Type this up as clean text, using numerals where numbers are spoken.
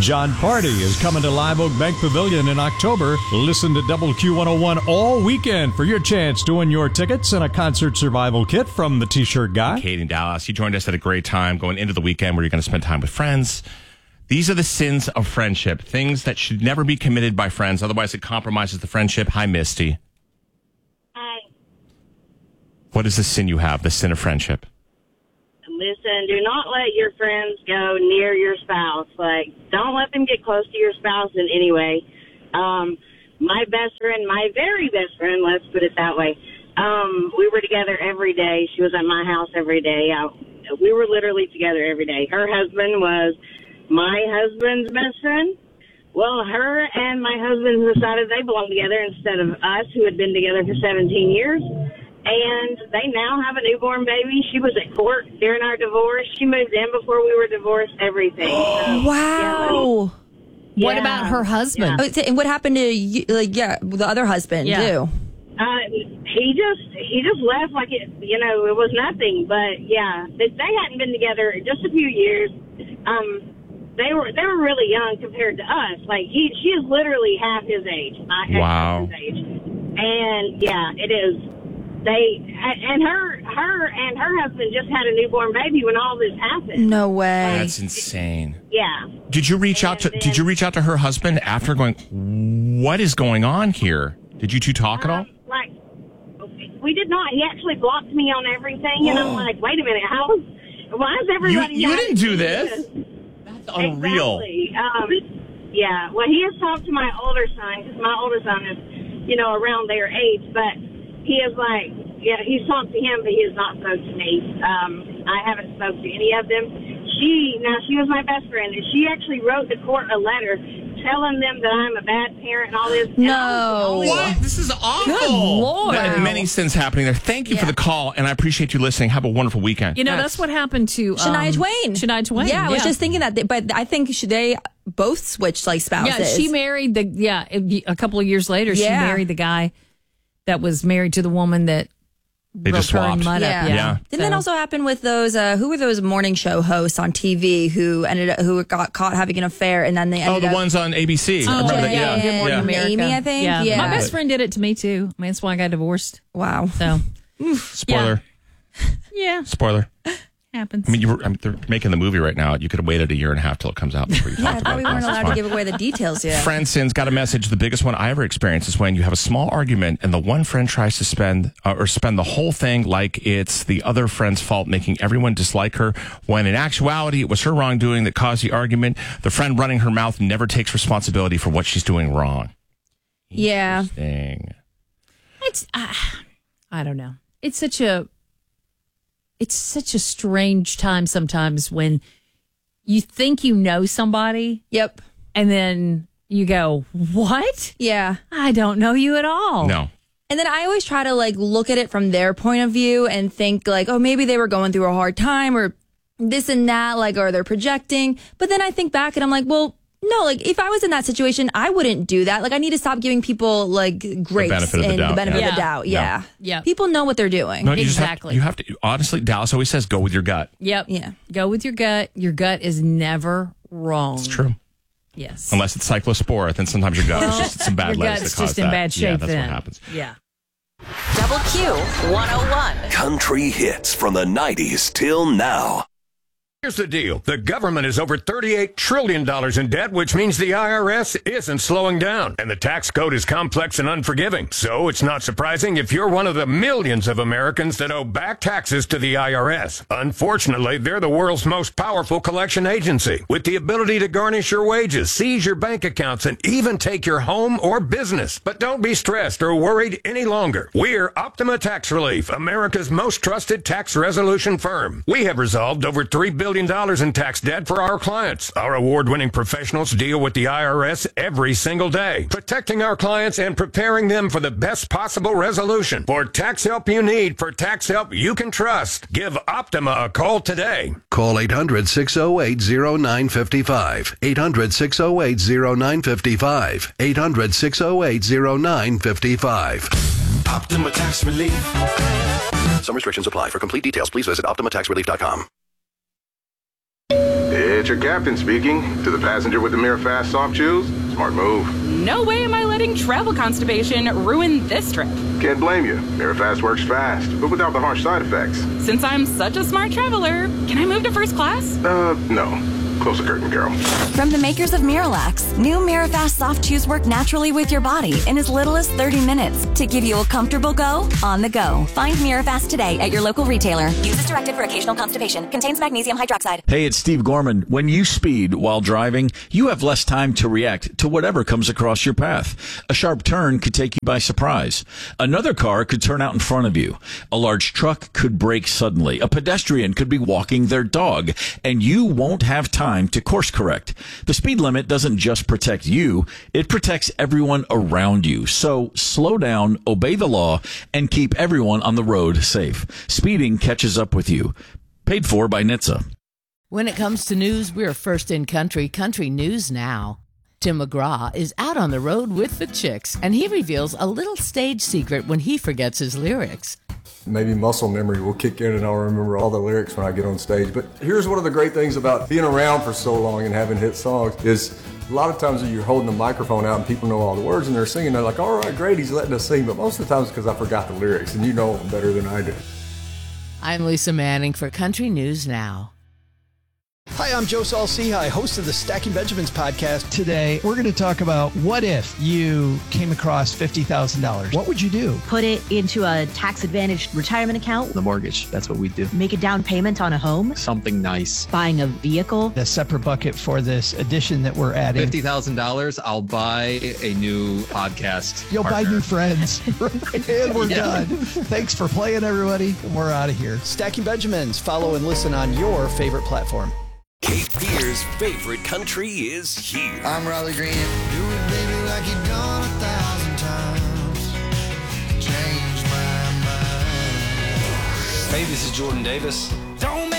John Party is coming to Live Oak Bank Pavilion in October. Listen to WQ101 all weekend for your chance to win your tickets and a concert survival kit from the T-Shirt Guy. Kate in Dallas, you joined us at a great time going into the weekend where you're going to spend time with friends. These are the sins of friendship, things that should never be committed by friends. Otherwise, it compromises the friendship. Hi, Misty. Hi. What is the sin you have, the sin of friendship? Listen, do not let your friends go near your spouse. Like, don't let them get close to your spouse in any way. My best friend, my very best friend, let's put it that way, we were together every day. She was at my house every day. We were literally together every day. Her husband was my husband's best friend. Well, her and my husband decided they belonged together instead of us, who had been together for 17 years. And they now have a newborn baby. She was at court during our divorce. She moved in before we were divorced, everything. Wow. Yeah. What about her husband? Oh, and what happened to you, the other husband too? He just left like it was nothing. But yeah, they hadn't been together just a few years. They were really young compared to us. Like she is literally half his age. Wow. Half his age. And yeah, it is. Her and her husband just had a newborn baby when all this happened. No way. That's insane. Yeah. Did you reach out to her husband after going, what is going on here? Did you two talk at all? Like, we did not. He actually blocked me on everything, and I'm like, wait a minute, why is everybody... You didn't do this? That's unreal. Exactly. Yeah, well, he has talked to my older son, because my older son is, around their age, but he is like, he's talked to him, but he has not spoke to me. I haven't spoke to any of them. She was my best friend, and she actually wrote the court a letter telling them that I'm a bad parent and all this. No. What? This is awful. Good Lord. Many sins happening there. Thank you for the call, and I appreciate you listening. Have a wonderful weekend. That's what happened to Shania Twain. Shania Twain. Yeah, I was just thinking that, but I think they both switched like spouses. Yeah, she married a couple of years later, she married the guy that was married to the woman that they just swapped. Mud up. Yeah. Didn't that also happen with those? Who were those morning show hosts on TV who got caught having an affair, and then they ended up... the ones on ABC. I remember that. Yeah. Good Morning America. Amy, I think. Yeah. My best friend did it to me too. I mean, that's why I got divorced. Wow. So, spoiler. Yeah. Spoiler. Happens. I mean, they're making the movie right now. You could have waited a year and a half till it comes out before you talked I about thought we weren't allowed to give away the details yet. Friend sins got a message. The biggest one I ever experienced is when you have a small argument and the one friend tries to spend the whole thing like it's the other friend's fault, making everyone dislike her, when in actuality it was her wrongdoing that caused the argument. The friend running her mouth never takes responsibility for what she's doing wrong. Yeah. Interesting. It's, I don't know. It's such a strange time sometimes when you think you know somebody. Yep. And then you go, what? Yeah. I don't know you at all. No. And then I always try to look at it from their point of view and think oh, maybe they were going through a hard time or this and that, or they're projecting. But then I think back and I'm like, well, no, if I was in that situation, I wouldn't do that. I need to stop giving people grace the benefit of the doubt. The benefit of the doubt. Yeah. Yeah. People know what they're doing. No, exactly. You have to, honestly, Dallas always says, go with your gut. Yep. Yeah. Go with your gut. Your gut is never wrong. It's true. Yes. Unless it's cyclospora, then sometimes your gut is just some bad your legs gut's that cause just in bad shape. Yeah, that's then. what happens. Yeah. Double Q 101. Country hits from the 90s till now. Here's the deal. The government is over $38 trillion in debt, which means the IRS isn't slowing down. And the tax code is complex and unforgiving. So it's not surprising if you're one of the millions of Americans that owe back taxes to the IRS. Unfortunately, they're the world's most powerful collection agency, with the ability to garnish your wages, seize your bank accounts, and even take your home or business. But don't be stressed or worried any longer. We're Optima Tax Relief, America's most trusted tax resolution firm. We have resolved over $3 billion in tax debt for our clients. Our award-winning professionals deal with the IRS every single day, protecting our clients and preparing them for the best possible resolution. For tax help you need, for tax help you can trust, give Optima a call today. Call 800-608-0955. 800-608-0955. 800-608-0955. Optima Tax Relief. Some restrictions apply. For complete details, please visit OptimaTaxRelief.com. your captain speaking. To the passenger with the Mirror Fast soft chews, smart move. No way am I letting travel constipation ruin this trip. Can't blame you. Mirror Fast works fast, but without the harsh side effects. Since I'm such a smart traveler, can I move to first class? No. Close the curtain, girl. From the makers of Miralax, new Mirafast soft chews work naturally with your body in as little as 30 minutes to give you a comfortable go on the go. Find Mirafast today at your local retailer. Use as directed for occasional constipation. Contains magnesium hydroxide. Hey, it's Steve Gorman. When you speed while driving, you have less time to react to whatever comes across your path. A sharp turn could take you by surprise. Another car could turn out in front of you. A large truck could brake suddenly. A pedestrian could be walking their dog, and you won't have time to course correct. The speed limit doesn't just protect you, it protects everyone around you. So slow down, obey the law, and keep everyone on the road safe. Speeding catches up with you. Paid for by NHTSA. When it comes to news, we're first in country news now. Tim McGraw is out on the road with the Chicks, and he reveals a little stage secret when he forgets his lyrics. Maybe muscle memory will kick in and I'll remember all the lyrics when I get on stage. But here's one of the great things about being around for so long and having hit songs is a lot of times you're holding the microphone out and people know all the words and they're singing. They're like, all right, great, he's letting us sing. But most of the time it's because I forgot the lyrics, and you know them better than I do. I'm Lisa Manning for Country News Now. Hi, I'm Joe Saul-Sehy, host of the Stacking Benjamins podcast. Today, we're going to talk about what if you came across $50,000. What would you do? Put it into a tax-advantaged retirement account. The mortgage, that's what we do. Make a down payment on a home. Something nice. Buying a vehicle. A separate bucket for this addition that we're adding. $50,000, I'll buy a new podcast You'll partner. buy new friends. And we're done. Thanks for playing, everybody. We're out of here. Stacking Benjamins. Follow and listen on your favorite platform. Cape Fear's favorite country is here. I'm Riley Green. Do it, baby, like you've done 1,000 times. Change my mind. Hey, this is Jordan Davis. Don't